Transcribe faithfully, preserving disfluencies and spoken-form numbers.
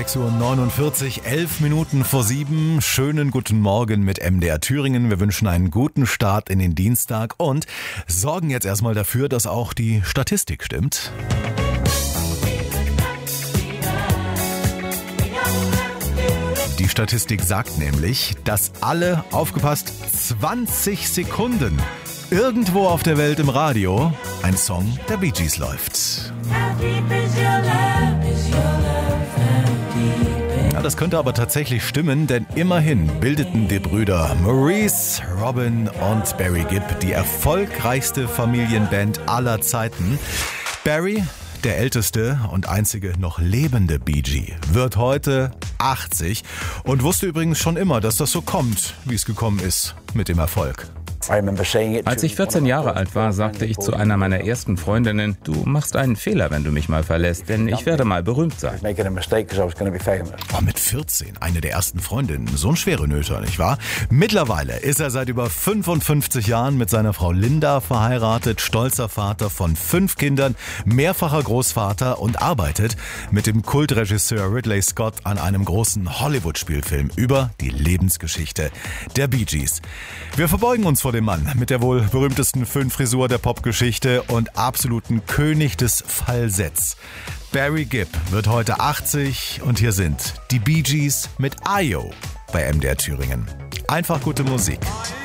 sechs Uhr neunundvierzig, elf Minuten vor sieben. Schönen guten Morgen mit M D R Thüringen. Wir wünschen einen guten Start in den Dienstag und sorgen jetzt erstmal dafür, dass auch die Statistik stimmt. Die Statistik sagt nämlich, dass alle, aufgepasst, zwanzig Sekunden irgendwo auf der Welt im Radio ein Song der Bee Gees läuft. Ja, das könnte aber tatsächlich stimmen, denn immerhin bildeten die Brüder Maurice, Robin und Barry Gibb die erfolgreichste Familienband aller Zeiten. Barry, der älteste und einzige noch lebende Bee Gee, wird heute achtzig und wusste übrigens schon immer, dass das so kommt, wie es gekommen ist mit dem Erfolg. Als ich vierzehn Jahre alt war, sagte ich zu einer meiner ersten Freundinnen, du machst einen Fehler, wenn du mich mal verlässt, denn ich werde mal berühmt sein. Oh, mit vierzehn, eine der ersten Freundinnen, so ein schwere Nöter, nicht wahr? Mittlerweile ist er seit über fünfundfünfzig Jahren mit seiner Frau Linda verheiratet, stolzer Vater von fünf Kindern, mehrfacher Großvater und arbeitet mit dem Kultregisseur Ridley Scott an einem großen Hollywood-Spielfilm über die Lebensgeschichte der Bee Gees. Wir verbeugen uns vor dem Mann mit der wohl berühmtesten Föhnfrisur der Popgeschichte und absoluten König des Falsetts. Barry Gibb wird heute achtzig und hier sind die Bee Gees mit Ayo bei M D R Thüringen. Einfach gute Musik.